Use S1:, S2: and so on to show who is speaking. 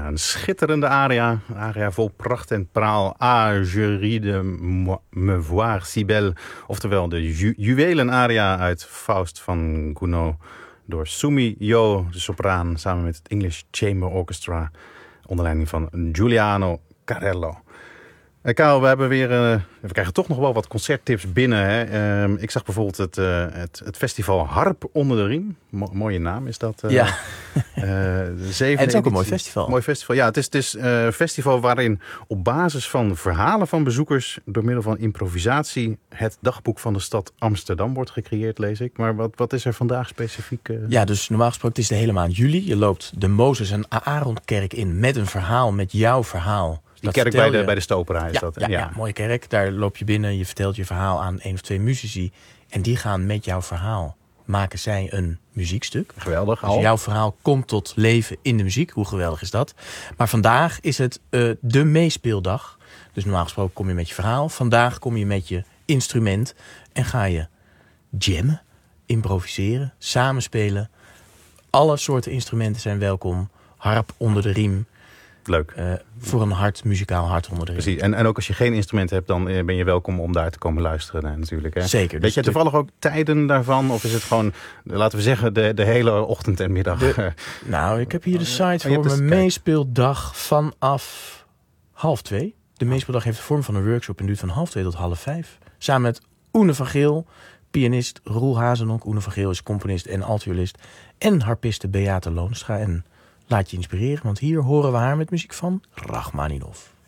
S1: een schitterende aria. Een aria vol pracht en praal. Ah, je ris de me voir si belle. Oftewel de juwelen-aria uit Faust van Gounod. Door Sumi Yo, de sopraan, samen met het English Chamber Orchestra. Onder leiding van Giuliano Carello. Karel, we hebben weer, we krijgen toch nog wel wat concerttips binnen. Hè? Ik zag bijvoorbeeld het festival Harp onder de Riem. Mooie naam is dat.
S2: Ja.
S1: Het
S2: is ook een mooi festival.
S1: Mooi festival. Ja, het is een festival waarin op basis van verhalen van bezoekers door middel van improvisatie het dagboek van de stad Amsterdam wordt gecreëerd, lees ik. Maar wat is er vandaag specifiek?
S2: Ja, dus normaal gesproken het is de hele maand juli. Je loopt de Mozes en Aaronkerk in met een verhaal, met jouw verhaal.
S1: Die kerk bij de Stopera is dat.
S2: Ja, mooie kerk. Daar loop je binnen, je vertelt je verhaal aan 1 of 2 muzici. En die gaan met jouw verhaal, maken zij een muziekstuk.
S1: Geweldig.
S2: Dus jouw verhaal komt tot leven in de muziek. Hoe geweldig is dat? Maar vandaag is het de meespeeldag. Dus normaal gesproken kom je met je verhaal. Vandaag kom je met je instrument. En ga je jammen, improviseren, samenspelen. Alle soorten instrumenten zijn welkom. Harp onder de riem.
S1: Leuk.
S2: Voor een muzikaal hart onder de riem.
S1: Precies. En ook als je geen instrument hebt, dan ben je welkom om daar te komen luisteren natuurlijk. Hè?
S2: Zeker.
S1: Weet je toevallig ook tijden daarvan? Of is het gewoon, laten we zeggen, de hele ochtend en middag?
S2: Nou, ik heb hier de site voor mijn meespeeldag vanaf 1:30. De meespeeldag heeft de vorm van een workshop en duurt van 1:30 tot 4:30. Samen met Oene van Geel, pianist Roel Hazenonk. Oene van Geel is componist en altviolist. En harpiste Beate Loonstra. En laat je inspireren, want hier horen we haar met muziek van Rachmaninov.